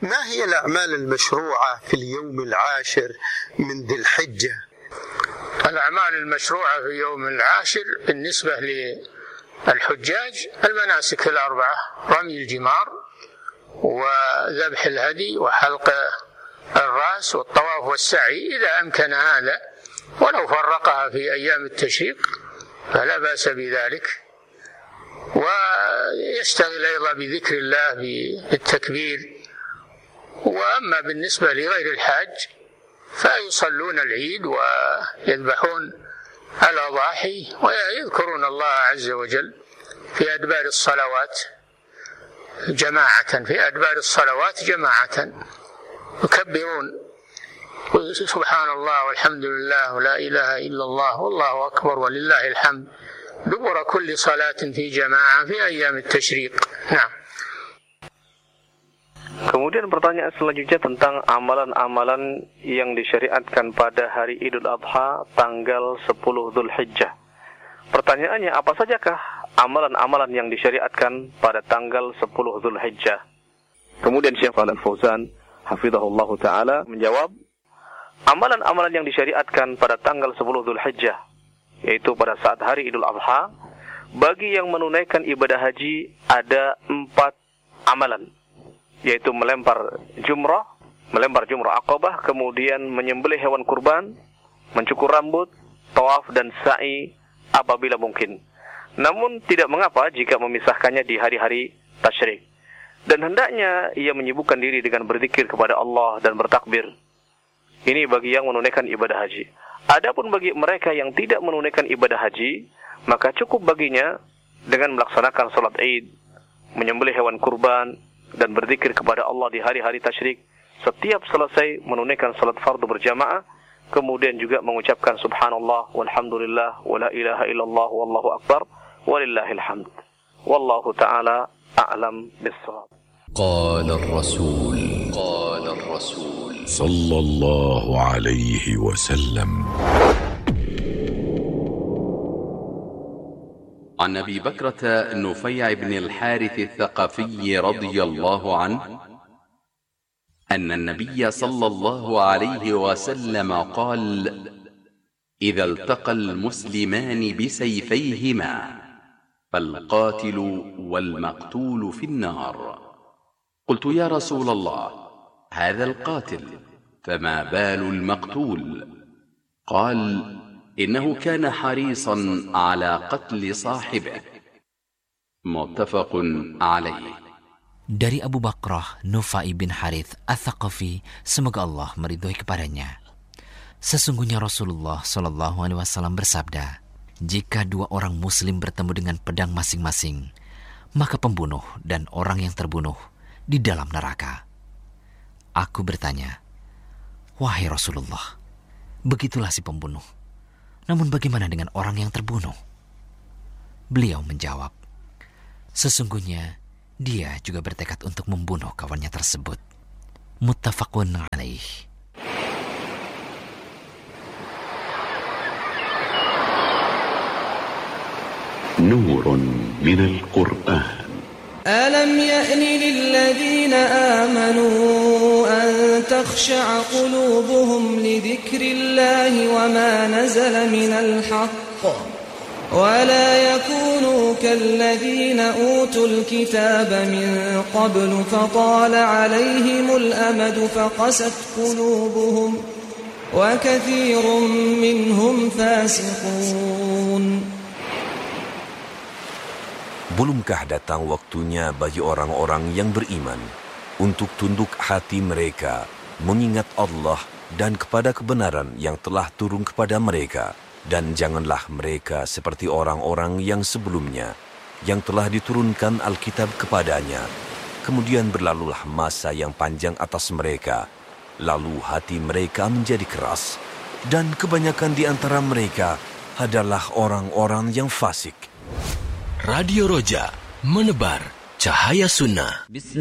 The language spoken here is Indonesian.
ما هي الأعمال المشروعة في اليوم العاشر من ذي الحجة؟ الأعمال المشروعة في يوم العاشر بالنسبة للحجاج المناسك الأربعة: رمي الجمار وذبح الهدي وحلق الرأس والطواف والسعي إذا أمكن هذا، ولو فرقها في أيام التشريق فلا بأس بذلك. ويشتغل أيضا بذكر الله بالتكبير. وأما بالنسبة لغير الحاج فيصلون العيد ويذبحون الأضاحي ويذكرون الله عز وجل في أدبار الصلوات جماعة، يكبرون سبحان الله والحمد لله ولا إله إلا الله والله أكبر ولله الحمد دبر كل صلاة في جماعة في أيام التشريق. نعم. Kemudian pertanyaan selanjutnya tentang amalan-amalan yang disyariatkan pada hari Idul Adha tanggal 10 Dzulhijjah. Pertanyaannya, apa sajakah amalan-amalan yang disyariatkan pada tanggal 10 Dzulhijjah? Kemudian Syekh Shalih Al-Fauzan hafizahullah taala menjawab, amalan-amalan yang disyariatkan pada tanggal 10 Dzulhijjah, yaitu pada saat hari Idul Adha, bagi yang menunaikan ibadah haji ada 4 amalan, yaitu melempar jumrah Aqabah, kemudian menyembelih hewan kurban, mencukur rambut, tawaf dan sa'i apabila mungkin. Namun tidak mengapa jika memisahkannya di hari-hari tasyrik. Dan hendaknya ia menyibukkan diri dengan berzikir kepada Allah dan bertakbir. Ini bagi yang menunaikan ibadah haji. Adapun bagi mereka yang tidak menunaikan ibadah haji, maka cukup baginya dengan melaksanakan salat Id, menyembelih hewan kurban, dan berzikir kepada Allah di hari-hari tasyrik setiap selesai menunaikan salat fardu berjamaah, kemudian juga mengucapkan subhanallah walhamdulillah wala ilaha illallah wallahu akbar walillahil hamd. Wallahu ta'ala a'lam bis-shawab. Qala ar-rasul sallallahu alaihi wasallam. عن أبي بكرة نفيع بن الحارث الثقفي رضي الله عنه أن النبي صلى الله عليه وسلم قال: إذا التقى المسلمان بسيفيهما فالقاتل والمقتول في النار. قلت: يا رسول الله، هذا القاتل، فما بال المقتول؟ قال: إنه كان حريصا على قتل صاحبه. متفق عليه. Dari Abu Bakrah Nufai bin Harith Ats-Tsaqafi, semoga Allah meridhoi kepadanya. Sesungguhnya Rasulullah SAW bersabda, jika dua orang muslim bertemu dengan pedang masing-masing, maka pembunuh dan orang yang terbunuh di dalam neraka. Aku bertanya, wahai Rasulullah, begitulah si pembunuh. Namun bagaimana dengan orang yang terbunuh? Beliau menjawab, sesungguhnya dia juga bertekad untuk membunuh kawannya tersebut. Muttafaqun alaih. Nurun minal Qur'an. ألم يأن للذين آمنوا أن تخشع قلوبهم لذكر الله وما نزل من الحق ولا يكونوا كالذين أوتوا الكتاب من قبل فطال عليهم الأمد فقست قلوبهم وكثير منهم فاسقون. Belumkah datang waktunya bagi orang-orang yang beriman untuk tunduk hati mereka mengingat Allah dan kepada kebenaran yang telah turun kepada mereka, dan janganlah mereka seperti orang-orang yang sebelumnya yang telah diturunkan Alkitab kepadanya, kemudian berlalulah masa yang panjang atas mereka, lalu hati mereka menjadi keras, dan kebanyakan di antara mereka adalah orang-orang yang fasik. Radio Roja, menebar cahaya sunnah.